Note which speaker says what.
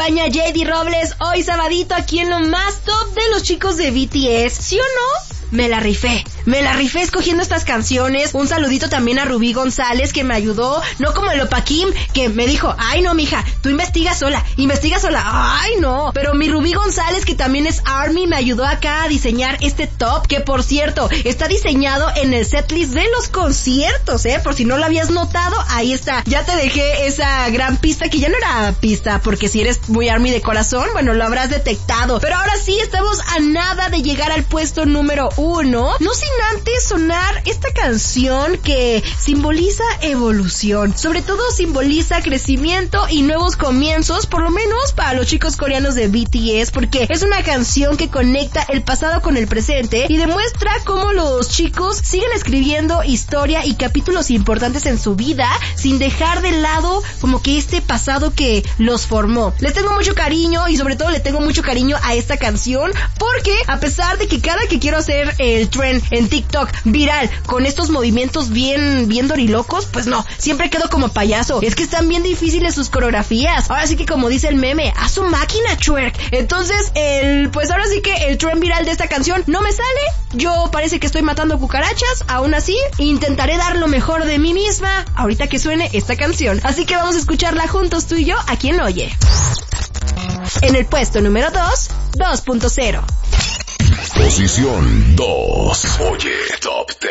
Speaker 1: acompaña JD Robles hoy sabadito aquí en lo más top de los chicos de BTS. ¿Sí o no? Me la rifé escogiendo estas canciones. Un saludito también a Rubí González, que me ayudó, no como el Opaquim, que me dijo, ay no mija, tú investiga sola, ay no. Pero mi Rubí González, que también es ARMY, me ayudó acá a diseñar este top, que por cierto, está diseñado en el setlist de los conciertos, por si no lo habías notado, ahí está. Ya te dejé esa gran pista, que ya no era pista, porque si eres muy ARMY de corazón, bueno, lo habrás detectado. Pero ahora sí, estamos a nada de llegar al puesto número 1, no sin antes sonar esta canción que simboliza evolución, sobre todo simboliza crecimiento y nuevos comienzos, por lo menos para los chicos coreanos de BTS, porque es una canción que conecta el pasado con el presente y demuestra cómo los chicos siguen escribiendo historia y capítulos importantes en su vida sin dejar de lado como que este pasado que los formó. Les tengo mucho cariño y sobre todo le tengo mucho cariño a esta canción, porque a pesar de que cada que quiero hacer el trend en TikTok viral con estos movimientos bien dorilocos, pues no, siempre quedo como payaso. Es que están bien difíciles sus coreografías. Ahora sí que, como dice el meme, a su máquina, twerk. Entonces, pues ahora sí que el trend viral de esta canción no me sale. Yo parece que estoy matando cucarachas. Aún así, intentaré dar lo mejor de mí misma ahorita que suene esta canción. Así que vamos a escucharla juntos tú y yo aquí en Oye. En el puesto número 2, 2.0.
Speaker 2: Posición 2. Oye, Top 10.